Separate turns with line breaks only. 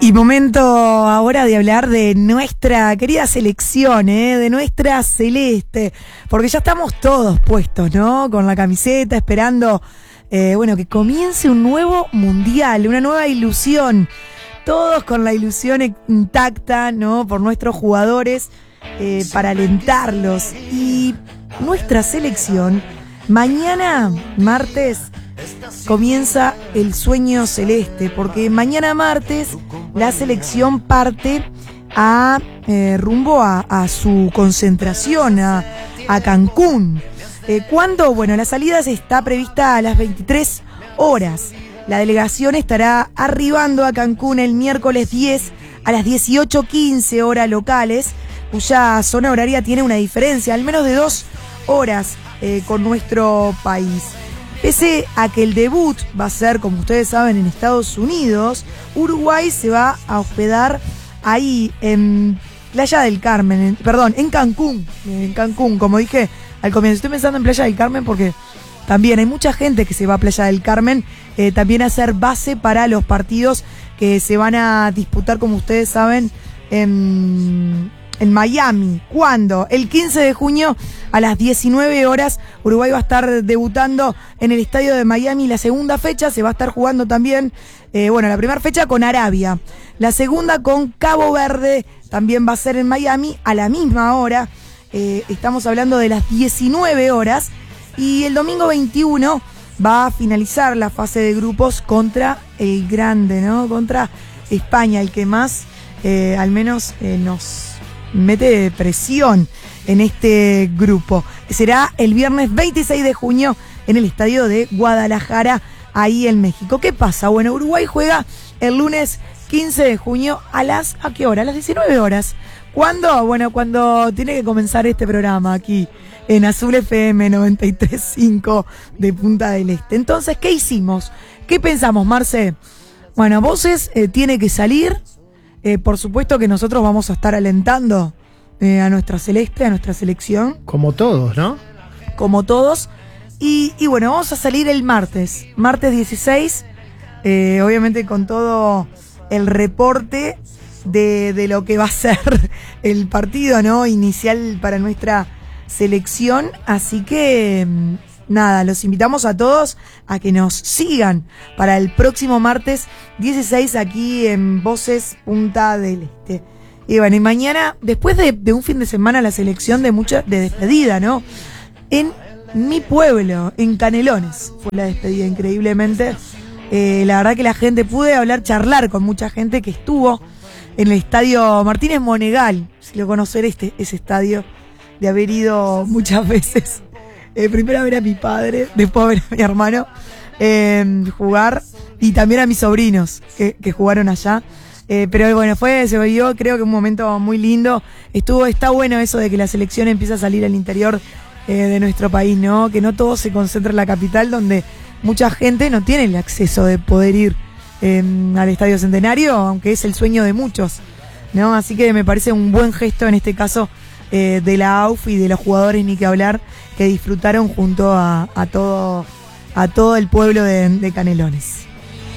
Y momento ahora de hablar de nuestra querida selección, de nuestra celeste, porque ya estamos todos puestos, ¿no? Con la camiseta, esperando, que comience un nuevo mundial, una nueva ilusión. Todos con la ilusión intacta, ¿no? Por nuestros jugadores, para alentarlos. Y nuestra selección, mañana, martes, comienza el sueño celeste, porque mañana martes la selección parte rumbo a su concentración, a Cancún. ¿Cuándo? Bueno, la salida está prevista a las 23 horas. La delegación estará arribando a Cancún el miércoles 10 a las 18:15 horas locales, cuya zona horaria tiene una diferencia, al menos de 2 horas con nuestro país. Pese a que el debut va a ser, como ustedes saben, en Estados Unidos, Uruguay se va a hospedar ahí en Playa del Carmen, en Cancún. En Cancún, como dije al comienzo. Estoy pensando en Playa del Carmen porque también hay mucha gente que se va a Playa del Carmen, también a hacer base para los partidos que se van a disputar, como ustedes saben, en Miami. ¿Cuándo? El 15 de junio a las 19 horas Uruguay va a estar debutando en el estadio de Miami. La segunda fecha se va a estar jugando también, la primera fecha con Arabia, la segunda con Cabo Verde, también va a ser en Miami a la misma hora. Estamos hablando de las 19 horas. Y el domingo 21 va a finalizar la fase de grupos contra el grande, ¿no? Contra España, el que más al menos nos mete presión en este grupo. Será el viernes 26 de junio en el estadio de Guadalajara, ahí en México. ¿Qué pasa? Bueno, Uruguay juega el lunes 15 de junio ¿a qué hora? A las 19 horas. ¿Cuándo? Bueno, cuando tiene que comenzar este programa aquí en Azul FM 93.5 de Punta del Este. Entonces, ¿qué hicimos? ¿Qué pensamos, Marce? Bueno, Voces tiene que salir. Por supuesto que nosotros vamos a estar alentando a nuestra celeste, a nuestra selección.
Como todos, ¿no?
Como todos. Y bueno, vamos a salir el martes 16, obviamente con todo el reporte de lo que va a ser el partido, ¿no? Inicial para nuestra selección. Así que nada, los invitamos a todos a que nos sigan para el próximo martes 16 aquí en Voces Punta del Este. Y bueno, y mañana, después de un fin de semana, la selección de despedida, ¿no? En mi pueblo, en Canelones, fue la despedida increíblemente. La verdad que la gente, pude charlar con mucha gente que estuvo en el estadio Martínez Monegal, si lo conocer ese estadio, de haber ido muchas veces. Primero a ver a mi padre, después a ver a mi hermano jugar, y también a mis sobrinos que jugaron allá. Pero bueno, se vivió, creo que un momento muy lindo. Está bueno eso de que la selección empieza a salir al interior de nuestro país, ¿no? Que no todo se concentra en la capital, donde mucha gente no tiene el acceso de poder ir al Estadio Centenario, aunque es el sueño de muchos, ¿no? Así que me parece un buen gesto en este caso de la AUF y de los jugadores, ni que hablar, que disfrutaron junto a todo el pueblo de Canelones.